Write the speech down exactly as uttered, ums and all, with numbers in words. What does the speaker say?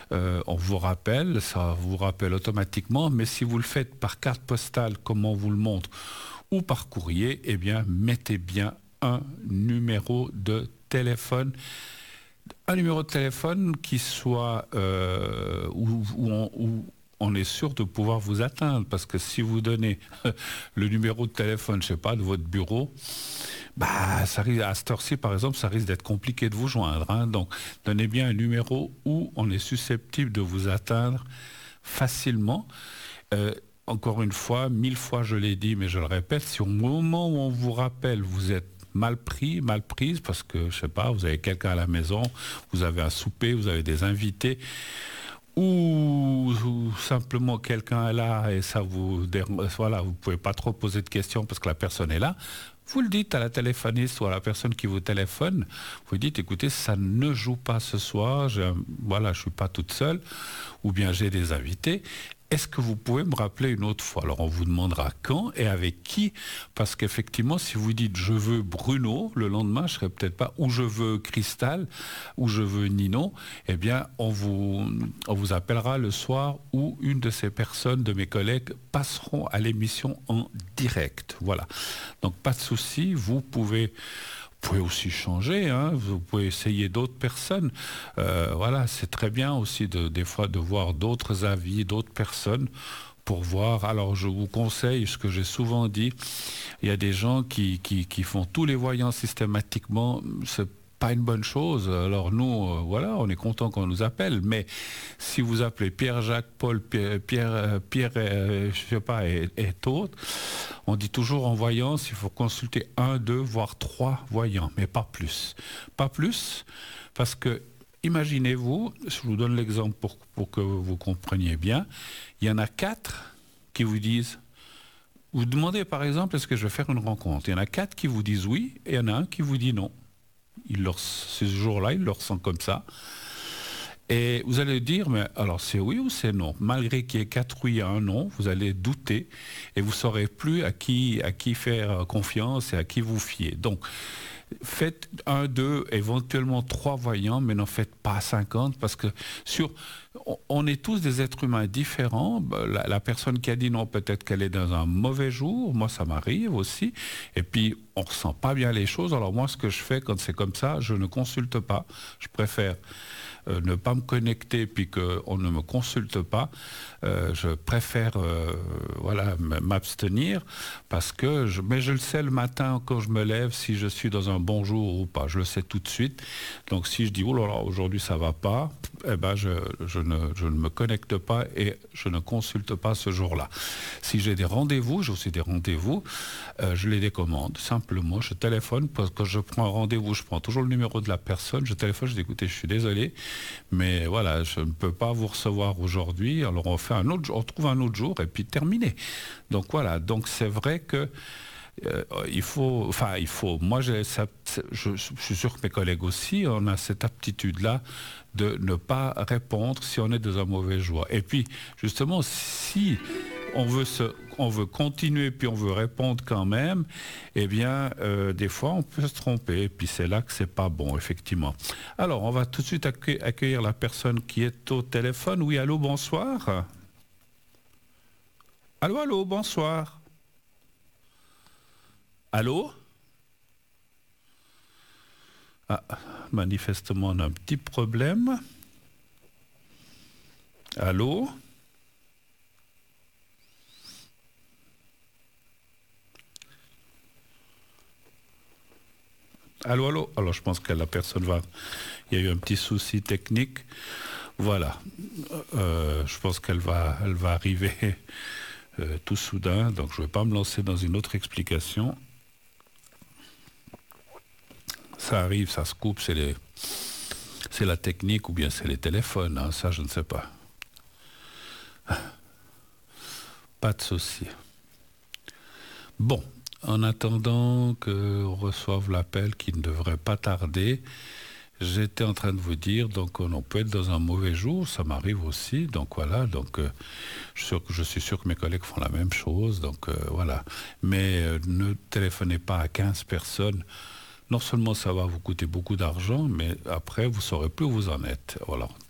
euh, on vous rappelle, ça vous rappelle automatiquement, mais si vous le faites par carte postale, comme on vous le montre, ou par courrier, eh bien, mettez bien un numéro de téléphone. Un numéro de téléphone qui soit euh, où, où, on, où on est sûr de pouvoir vous atteindre. Parce que si vous donnez le numéro de téléphone, je sais pas, de votre bureau, bah, ça risque, à cette heure-ci, par exemple, ça risque d'être compliqué de vous joindre. Hein. Donc, donnez bien un numéro où on est susceptible de vous atteindre facilement. Euh, encore une fois, mille fois je l'ai dit, mais je le répète, si au moment où on vous rappelle, vous êtes mal pris, mal prise, parce que, je sais pas, vous avez quelqu'un à la maison, vous avez un souper, vous avez des invités, ou, ou simplement quelqu'un est là et ça vous dérange, voilà, vous pouvez pas trop poser de questions parce que la personne est là, vous le dites à la téléphoniste ou à la personne qui vous téléphone, vous dites, écoutez, ça ne joue pas ce soir, je, voilà, je suis pas toute seule, ou bien j'ai des invités. Est-ce que vous pouvez me rappeler une autre fois? Alors on vous demandera quand et avec qui, parce qu'effectivement, si vous dites je veux Bruno, le lendemain, je serai peut-être pas, ou je veux Cristal, ou je veux Nino, eh bien, on vous, on vous appellera le soir où une de ces personnes, de mes collègues, passeront à l'émission en direct. Voilà. Donc pas de souci, vous pouvez... Vous pouvez aussi changer, hein, vous pouvez essayer d'autres personnes. Euh, voilà, c'est très bien aussi de, des fois de voir d'autres avis, d'autres personnes pour voir. Alors je vous conseille ce que j'ai souvent dit, il y a des gens qui, qui, qui font tous les voyants systématiquement, c'est pas une bonne chose. Alors nous, euh, voilà, on est content qu'on nous appelle, mais si vous appelez Pierre, Jacques, Paul, Pierre, Pierre, Pierre euh, je sais pas, et, et autres, on dit toujours en voyance, il faut consulter un, deux, voire trois voyants, mais pas plus. Pas plus, parce que imaginez-vous, je vous donne l'exemple pour, pour que vous compreniez bien, il y en a quatre qui vous disent, vous demandez par exemple, est-ce que je vais faire une rencontre? Il y en a quatre qui vous disent oui, et il y en a un qui vous dit non. Il leur, ce jour-là, il le ressent comme ça. Et vous allez dire, mais alors c'est oui ou c'est non? Malgré qu'il y ait quatre oui et un non, vous allez douter et vous ne saurez plus à qui, à qui faire confiance et à qui vous fier. Donc, faites un, deux, éventuellement trois voyants, mais n'en faites pas cinquante parce que sur, on est tous des êtres humains différents. La, la personne qui a dit non, peut-être qu'elle est dans un mauvais jour. Moi, ça m'arrive aussi. Et puis, on ressent pas bien les choses. Alors moi, ce que je fais quand c'est comme ça, je ne consulte pas. Je préfère euh, ne pas me connecter puis qu'on ne me consulte pas. Euh, je préfère euh, voilà, m'abstenir parce que je, mais je le sais le matin quand je me lève si je suis dans un bon jour ou pas. Je le sais tout de suite. Donc si je dis oh là là, aujourd'hui ça va pas, eh ben je, je, ne, je ne me connecte pas et je ne consulte pas ce jour-là. Si j'ai des rendez-vous, j'ai aussi des rendez-vous, euh, je les décommande. Simplement, je téléphone parce que quand je prends un rendez-vous, je prends toujours le numéro de la personne, je téléphone, je dis écoutez, je suis désolé, mais voilà, je ne peux pas vous recevoir aujourd'hui. Alors on fait un autre, on trouve un autre jour et puis terminé. Donc voilà, donc c'est vrai que euh, il faut, enfin il faut. Moi, j'ai, ça, je, je suis sûr que mes collègues aussi, on a cette aptitude-là de ne pas répondre si on est dans un mauvais jour. Et puis justement, si on veut se, on veut continuer puis on veut répondre quand même, eh bien euh, des fois on peut se tromper. Et puis c'est là que c'est pas bon, effectivement. Alors on va tout de suite accueillir, accueillir la personne qui est au téléphone. Oui, allô, bonsoir. Allô, allô, bonsoir. Allô? Ah, manifestement, on a un petit problème. Allô? Allô, allô? Alors, je pense que la personne va... Il y a eu un petit souci technique. Voilà. Euh, je pense qu'elle va, elle va arriver euh, tout soudain. Donc, je ne vais pas me lancer dans une autre explication. Ça arrive, ça se coupe, c'est les... c'est la technique ou bien c'est les téléphones, hein, ça je ne sais pas. Pas de souci. Bon, en attendant qu'on reçoive l'appel qui ne devrait pas tarder, j'étais en train de vous dire, donc on peut être dans un mauvais jour, ça m'arrive aussi, donc voilà, donc euh, je, suis sûr que, je suis sûr que mes collègues font la même chose, donc euh, voilà. Mais euh, ne téléphonez pas à quinze personnes. Non seulement ça va vous coûter beaucoup d'argent, mais après, vous ne saurez plus où vous en êtes. Voilà.